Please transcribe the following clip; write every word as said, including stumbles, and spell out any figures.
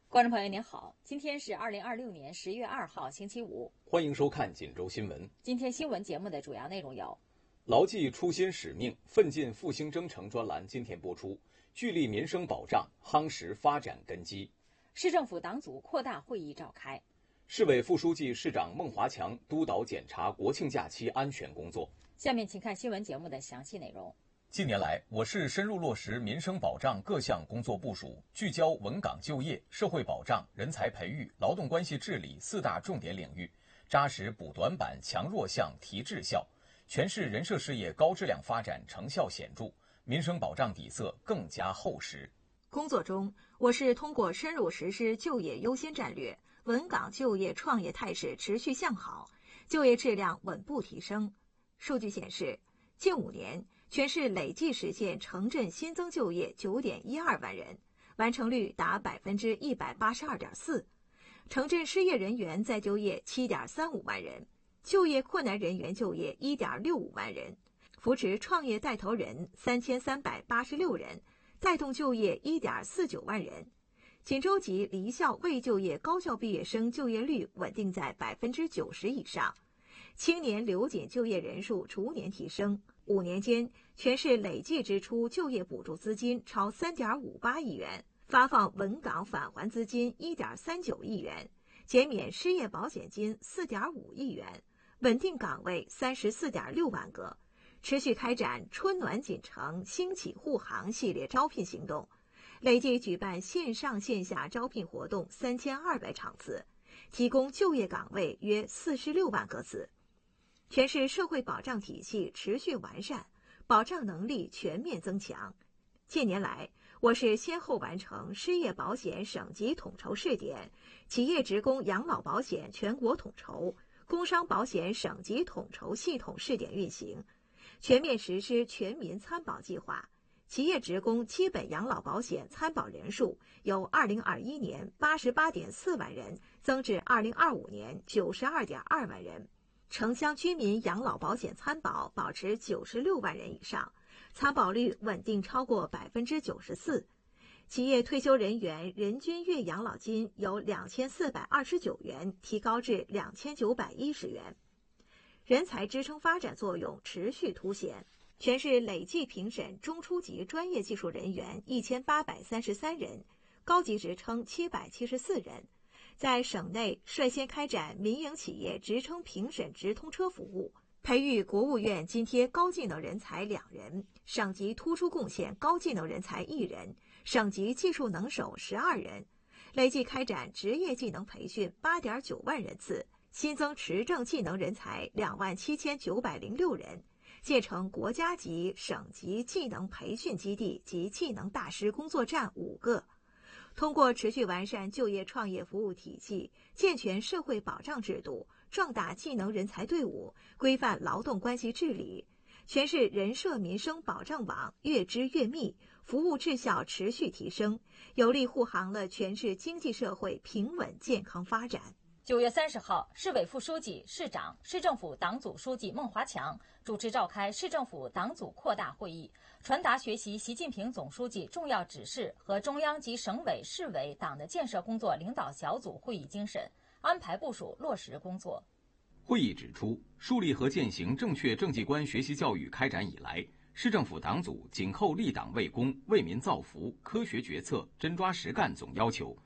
观众朋友您好，今天是二零二六年十月二号星期五， 欢迎收看锦州新闻。 今天新闻节目的主要内容有： 牢记初心使命，奋进复兴征程专栏今天播出，聚力民生保障，夯实发展根基。 市政府党组扩大会议召开， 市委副书记、市长孟华强督导检查国庆假期安全工作。 下面请看新闻节目的详细内容。 近年来，我市深入落实民生保障各项工作部署，聚焦稳岗就业、社会保障、人才培育、劳动关系治理四大重点领域，扎实补短板、强弱项、提质效，全市人社事业高质量发展成效显著，民生保障底色更加厚实。 工作中，我市通过深入实施就业优先战略，稳岗就业创业态势持续向好，就业质量稳步提升。数据显示，近五年全市累计实现城镇新增就业 九点一二万人，完成率达 百分之一百八十二点四， 城镇失业人员再就业 七点三五万人，就业困难人员就业 一点六五万人，扶持创业带头人三千三百八十六人，带动就业 一点四九万人。锦州籍离校未就业高校毕业生就业率稳定在 百分之九十 以上，青年留紧就业人数逐年提升。五年间，全市累计支出就业补助资金超 三点五八亿元，发放稳岗返还资金 一点三九亿元，减免失业保险金 四点五亿元，稳定岗位 三十四点六万个。持续开展春暖锦城、兴起护航系列招聘行动，累计举办线上线下招聘活动三千二百场次，提供就业岗位约四十六万个次。全市社会保障体系持续完善，保障能力全面增强。近年来，我市先后完成失业保险省级统筹试点、企业职工养老保险全国统筹、工伤保险省级统筹系统试点运行，全面实施全民参保计划。企业职工基本养老保险参保人数由二零二一年 八十八点四万人增至二零二五年 九十二点二万人。城乡居民养老保险参保保持九十六万人以上，参保率稳定超过 百分之九十四。企业退休人员人均月养老金由两千四百二十九元提高至两千九百一十元。人才支撑发展作用持续凸显，全市累计评审中初级专业技术人员一千八百三十三人，高级职称七百七十四人。在省内率先开展民营企业职称评审直通车服务，培育国务院津贴高技能人才两人，省级突出贡献高技能人才一人，省级技术能手十二人，累计开展职业技能培训 八点九万人次，新增持证技能人才两万七千九百零六人，建成国家级、省级技能培训基地及技能大师工作站五个。通过持续完善就业创业服务体系，健全社会保障制度，壮大技能人才队伍，规范劳动关系治理，全市人社民生保障网越织越密，服务质效持续提升，有力护航了全市经济社会平稳健康发展。 九月三十号，市委副书记、市长、市政府党组书记孟华强主持召开市政府党组扩大会议，传达学习习近平总书记重要指示和中央及省委、市委党的建设工作领导小组会议精神，安排部署落实工作。 会议指出，树立和践行正确政绩观学习教育开展以来，市政府党组紧扣立党为公、为民造福、科学决策、真抓实干总要求，